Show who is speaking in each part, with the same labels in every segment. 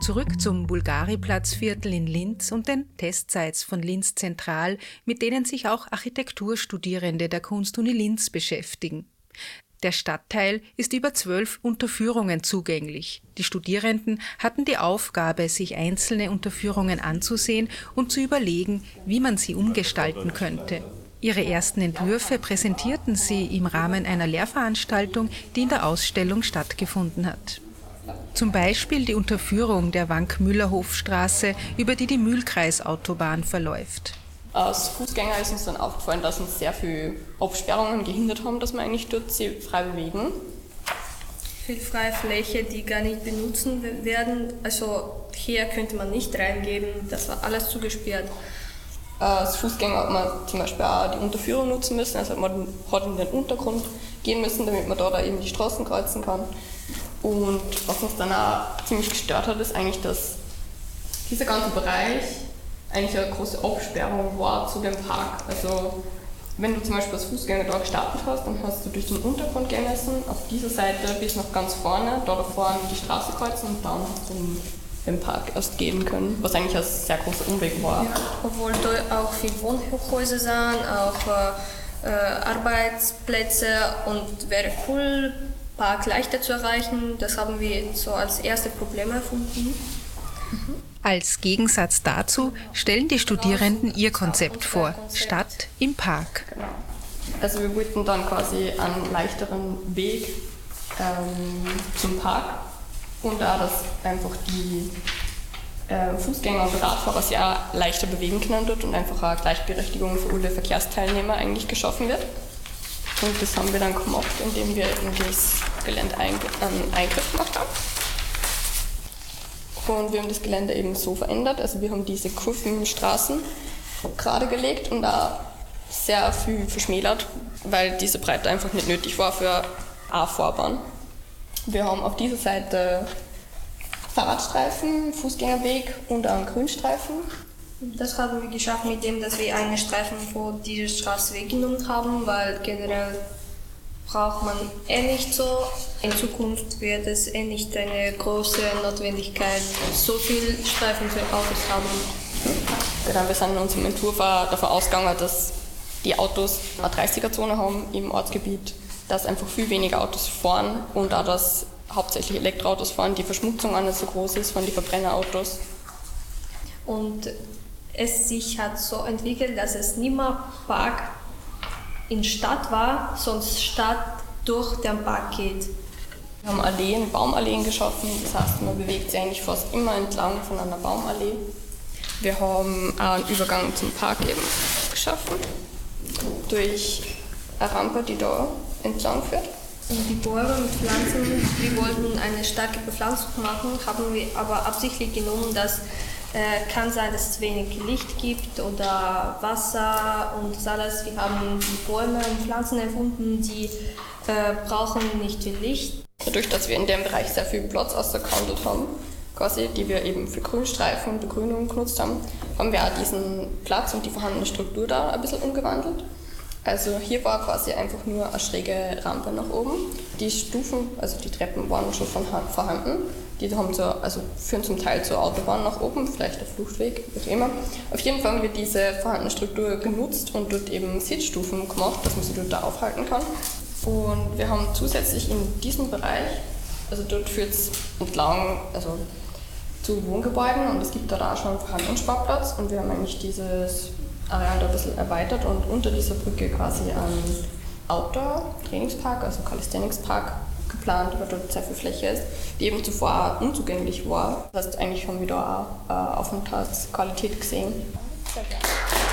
Speaker 1: Zurück zum Bulgari-Platzviertel in Linz und den Testsites von Linz Zentral, mit denen sich auch Architekturstudierende der Kunstuni Linz beschäftigen. Der Stadtteil ist über 12 Unterführungen zugänglich. Die Studierenden hatten die Aufgabe, sich einzelne Unterführungen anzusehen und zu überlegen, wie man sie umgestalten könnte. Ihre ersten Entwürfe präsentierten sie im Rahmen einer Lehrveranstaltung, die in der Ausstellung stattgefunden hat. Zum Beispiel die Unterführung der Wank-Müller-Hofstraße, über die Mühlkreisautobahn verläuft.
Speaker 2: Als Fußgänger ist uns dann aufgefallen, dass uns sehr viele Absperrungen gehindert haben, dass wir eigentlich dort sie frei bewegen.
Speaker 3: Viel freie Fläche, die gar nicht benutzen werden. Also hier könnte man nicht reingehen, das war alles zugesperrt.
Speaker 2: Als Fußgänger hat man zum Beispiel auch die Unterführung nutzen müssen, also man hat in den Untergrund gehen müssen, damit man da eben die Straßen kreuzen kann. Und was uns dann auch ziemlich gestört hat, ist eigentlich, dass dieser ganze Bereich eigentlich eine große Absperrung war zu dem Park. Also wenn du zum Beispiel als Fußgänger da gestartet hast, dann hast du durch den Untergrund gehen müssen, auf dieser Seite bis nach ganz vorne, da vorne die Straße kreuzen und dann hast du den Park erst gehen können, was eigentlich ein sehr großer Umweg war.
Speaker 3: Ja, obwohl da auch viele Wohnhochhäuser sind, auch Arbeitsplätze und wäre cool, Park leichter zu erreichen. Das haben wir so als erste Probleme erfunden.
Speaker 1: Als Gegensatz dazu stellen die Studierenden ihr Konzept vor, Stadt im Park.
Speaker 2: Genau. Also wir wollten dann quasi einen leichteren Weg zum Park und auch, dass einfach die Fußgänger und Radfahrer sich auch leichter bewegen können dort und einfach eine Gleichberechtigung für alle Verkehrsteilnehmer eigentlich geschaffen wird. Und das haben wir dann gemacht, indem wir in das Gelände einen Eingriff gemacht haben. Und wir haben das Gelände eben so verändert, also wir haben diese kurvigen Straßen gerade gelegt und da sehr viel verschmälert, weil diese Breite einfach nicht nötig war für eine Fahrbahn. Wir haben auf dieser Seite Fahrradstreifen, Fußgängerweg und einen Grünstreifen.
Speaker 3: Das haben wir geschafft mit dem, dass wir einen Streifen von dieser Straße weggenommen haben, weil generell braucht man nicht so. In Zukunft wird es nicht eine große Notwendigkeit, so viel Streifen für Autos haben.
Speaker 2: Genau, wir sind in unserem Entwurf davon ausgegangen, dass die Autos eine 30er-Zone haben im Ortsgebiet, dass einfach viel weniger Autos fahren und auch, dass hauptsächlich Elektroautos fahren, die Verschmutzung auch nicht so groß ist von den Verbrennerautos.
Speaker 3: Und es sich hat so entwickelt, dass es nicht mehr Park in Stadt war, sondern Stadt durch den Park geht.
Speaker 2: Wir haben Alleen, Baumalleen geschaffen, das heißt, man bewegt sich eigentlich fast immer entlang von einer Baumallee. Wir haben auch einen Übergang zum Park eben geschaffen, durch eine Rampe, die da entlang führt.
Speaker 3: Und die Bäume mit Pflanzen, wir wollten eine starke Bepflanzung machen, haben wir aber absichtlich genommen, dass kann sein, dass es wenig Licht gibt oder Wasser und das alles. Wir haben die Bäume und Pflanzen erfunden, die brauchen nicht viel Licht.
Speaker 2: Dadurch, dass wir in dem Bereich sehr viel Platz ausgehandelt haben, quasi, die wir eben für Grünstreifen und Begrünung genutzt haben, haben wir auch diesen Platz und die vorhandene Struktur da ein bisschen umgewandelt. Also hier war quasi einfach nur eine schräge Rampe nach oben. Die Stufen, also die Treppen waren schon vorhanden. Die haben führen zum Teil zur Autobahn nach oben, vielleicht der Fluchtweg, wie auch immer. Auf jeden Fall haben wir diese vorhandene Struktur genutzt und dort eben Sitzstufen gemacht, dass man sich dort da aufhalten kann. Und wir haben zusätzlich in diesem Bereich, also dort führt es entlang, also zu Wohngebäuden und es gibt da auch schon einen vorhandenen Sportplatz und wir haben eigentlich dieses Areal da ein bisschen erweitert und unter dieser Brücke quasi einen Outdoor-Trainingspark, also Calisthenics-Park geplant, weil dort sehr viel Fläche ist, die eben zuvor auch unzugänglich war. Das heißt, eigentlich haben wir da auch Aufenthaltsqualität gesehen. Sehr gerne.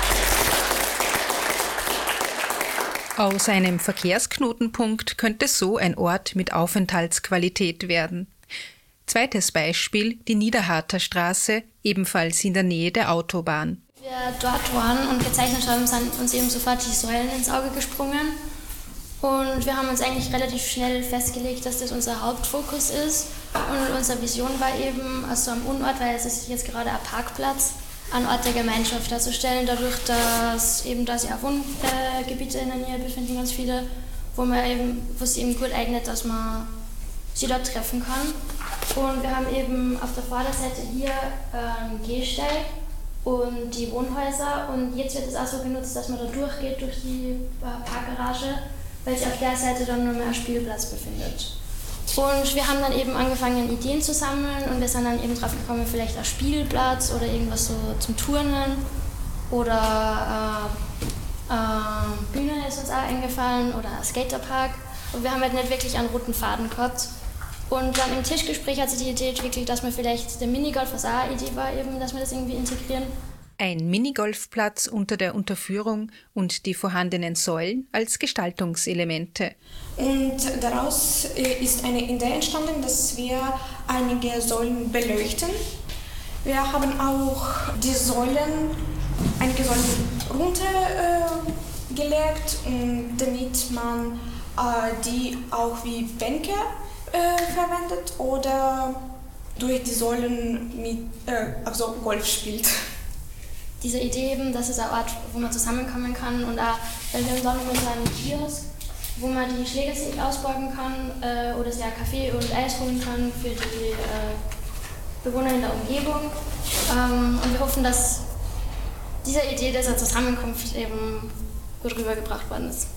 Speaker 1: Aus einem Verkehrsknotenpunkt könnte so ein Ort mit Aufenthaltsqualität werden. Zweites Beispiel, die Niederharter Straße, ebenfalls in der Nähe der Autobahn.
Speaker 4: Wir dort waren und gezeichnet haben, sind uns eben sofort die Säulen ins Auge gesprungen. Und wir haben uns eigentlich relativ schnell festgelegt, dass das unser Hauptfokus ist. Und unsere Vision war eben, also am Unort, weil es ist jetzt gerade ein Parkplatz, einen Ort der Gemeinschaft darzustellen, dadurch, dass eben da sich auch Wohngebiete in der Nähe befinden, ganz viele, wo es eben gut eignet, dass man sich dort treffen kann. Und wir haben eben auf der Vorderseite hier einen Gehsteig und die Wohnhäuser. Und jetzt wird es auch so genutzt, dass man da durchgeht durch die Parkgarage, weil sich auf der Seite dann nur mehr ein Spielplatz befindet. Und wir haben dann eben angefangen, Ideen zu sammeln und wir sind dann eben drauf gekommen, vielleicht ein Spielplatz oder irgendwas so zum Turnen oder Bühne ist uns auch eingefallen oder ein Skaterpark. Und wir haben halt nicht wirklich einen roten Faden gehabt. Und dann im Tischgespräch hat sich die Idee entwickelt, dass wir vielleicht der Minigolf, was auch eine Idee war, eben, dass wir das irgendwie integrieren.
Speaker 1: Ein Minigolfplatz unter der Unterführung und die vorhandenen Säulen als Gestaltungselemente.
Speaker 5: Und daraus ist eine Idee entstanden, dass wir einige Säulen beleuchten. Wir haben auch die einige Säulen runtergelegt, damit man die auch wie Bänke verwendet oder durch die Säulen also Golf spielt.
Speaker 4: Diese Idee eben, dass es ein Ort, wo man zusammenkommen kann und auch, weil wir haben dann immer so einen Kiosk, wo man die Schläger sich ausborgen kann oder sich auch Kaffee und Eis holen kann für die Bewohner in der Umgebung. Und wir hoffen, dass diese Idee dieser Zusammenkunft eben gut rübergebracht worden ist.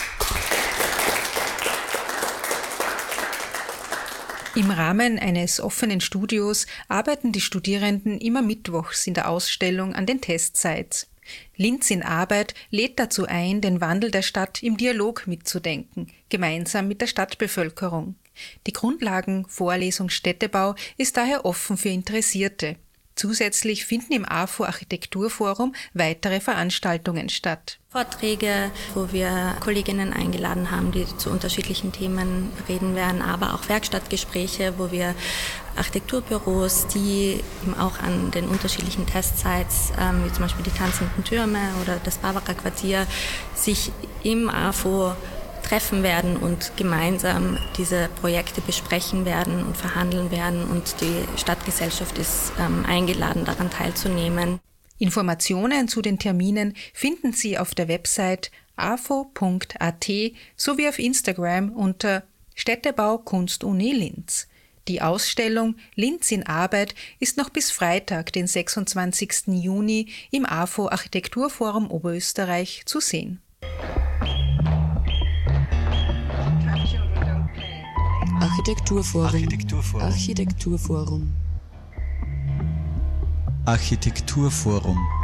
Speaker 1: Im Rahmen eines offenen Studios arbeiten die Studierenden immer mittwochs in der Ausstellung an den Testsites. Linz in Arbeit lädt dazu ein, den Wandel der Stadt im Dialog mitzudenken, gemeinsam mit der Stadtbevölkerung. Die Grundlagenvorlesung Städtebau ist daher offen für Interessierte. Zusätzlich finden im AFO Architekturforum weitere Veranstaltungen statt.
Speaker 6: Vorträge, wo wir Kolleginnen eingeladen haben, die zu unterschiedlichen Themen reden werden, aber auch Werkstattgespräche, wo wir Architekturbüros, die eben auch an den unterschiedlichen Testsites, wie zum Beispiel die Tanzenden Türme oder das Barbara Quartier, sich im AFO treffen werden und gemeinsam diese Projekte besprechen werden und verhandeln werden und die Stadtgesellschaft ist eingeladen, daran teilzunehmen.
Speaker 1: Informationen zu den Terminen finden Sie auf der Website afo.at sowie auf Instagram unter Städtebau Kunstuni Linz. Die Ausstellung Linz in Arbeit ist noch bis Freitag, den 26. Juni im AFO Architekturforum Oberösterreich zu sehen.
Speaker 7: Architekturforum.